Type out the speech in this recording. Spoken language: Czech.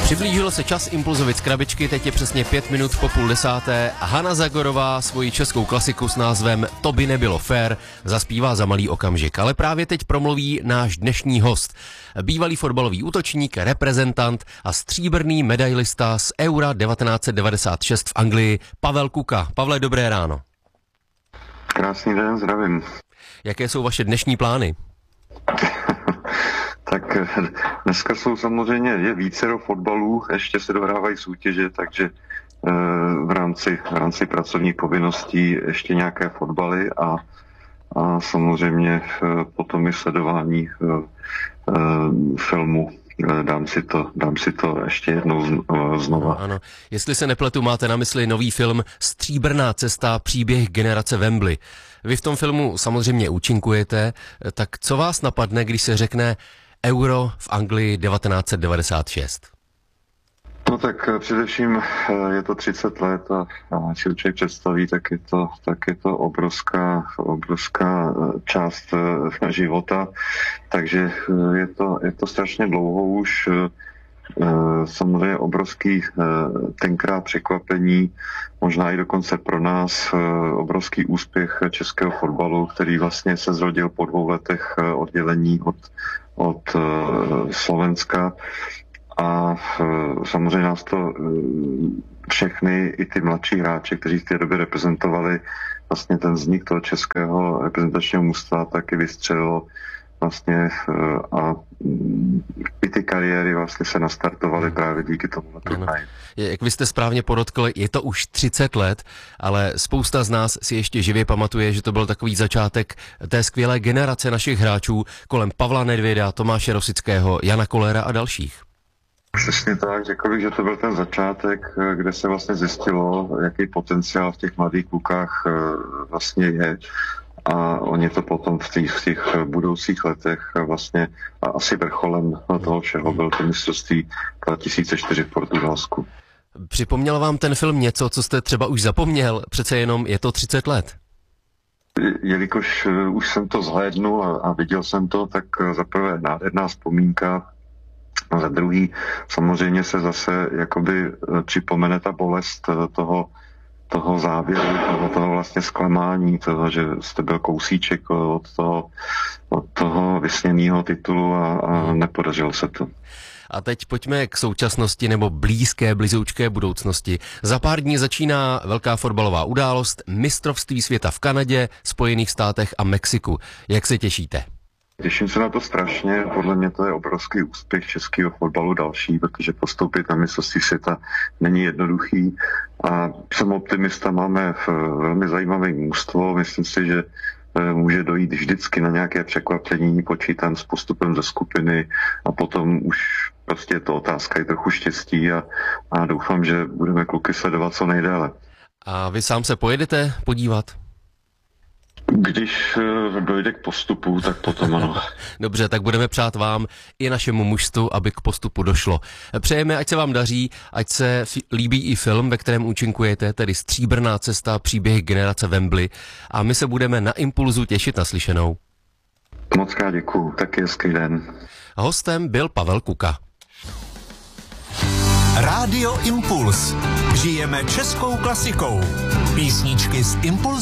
Přiblížil se čas Impulzovic z krabičky, teď je přesně 5 minut po 9:30 a Hana Zagorová svoji českou klasiku s názvem To by nebylo fér zaspívá za malý okamžik. Ale právě teď promluví náš dnešní host. Bývalý fotbalový útočník, reprezentant a stříbrný medailista z Eura 1996 v Anglii, Pavel Kuka. Pavle, dobré ráno. Krásný den, zdravím. Jaké jsou vaše dnešní plány? Tak dneska jsou samozřejmě vícero fotbalů, ještě se dohrávají soutěže, takže v rámci pracovních povinností ještě nějaké fotbaly a samozřejmě potom i sledování filmu. Dám si to ještě jednou znova. Ano. Jestli se nepletu, máte na mysli nový film Stříbrná cesta, příběh generace Wembley. Vy v tom filmu samozřejmě účinkujete, tak co vás napadne, když se řekne Euro v Anglii 1996? No tak především je to 30 let a když si člověk představí, tak je to obrovská část života, takže je to strašně dlouho už. Samozřejmě obrovský tenkrát překvapení, možná i dokonce pro nás obrovský úspěch českého fotbalu, který vlastně se zrodil po 2 letech oddělení od Slovenska. A samozřejmě nás to všechny, i ty mladší hráči, kteří v té době reprezentovali vlastně ten vznik toho českého reprezentačního mužstva, taky vystřelilo vlastně a i ty kariéry vlastně se nastartovaly právě díky tomu turnaji. Jak vy jste správně podotkli, je to už 30 let, ale spousta z nás si ještě živě pamatuje, že to byl takový začátek té skvělé generace našich hráčů kolem Pavla Nedvěda, Tomáše Rosického, Jana Kollera a dalších. Přesně tak, řekl bych, že to byl ten začátek, kde se vlastně zjistilo, jaký potenciál v těch mladých klukách vlastně je. A oni to potom v těch budoucích letech vlastně a asi vrcholem toho všeho byl to mistrovství 2004 v Portugalsku. Připomněl vám ten film něco, co jste třeba už zapomněl? Přece jenom je to 30 let. Jelikož už jsem to zhlédnul a viděl jsem to, tak za prvé nádherná vzpomínka, a za druhý samozřejmě se zase jakoby připomene ta bolest toho závěru, toho vlastně zklamání, toho, že jste byl kousíček od toho vysněného titulu a nepodařilo se to. A teď pojďme k současnosti nebo blízoučké budoucnosti. Za pár dní začíná velká fotbalová událost, mistrovství světa v Kanadě, Spojených státech a Mexiku. Jak se těšíte? Těším se na to strašně, podle mě to je obrovský úspěch českého fotbalu další, protože postoupit na mistrovství světa není jednoduchý a jsem optimista, máme velmi zajímavé mužstvo, myslím si, že může dojít vždycky na nějaké překvapení, počítám s postupem ze skupiny a potom už prostě je to otázka i trochu štěstí a doufám, že budeme kluky sledovat co nejdéle. A vy sám se pojedete podívat? Když dojde k postupu, tak potom ano. Dobře, tak budeme přát vám i našemu mužstvu, aby k postupu došlo. Přejeme, ať se vám daří, ať se líbí i film, ve kterém účinkujete, tedy Stříbrná cesta, příběh generace Wembley. A my se budeme na Impulzu těšit na slyšenou. Moc krát děkuju, taky hezký den. Hostem byl Pavel Kuka. Rádio Impuls. Žijeme českou klasikou. Písničky z Impulzu.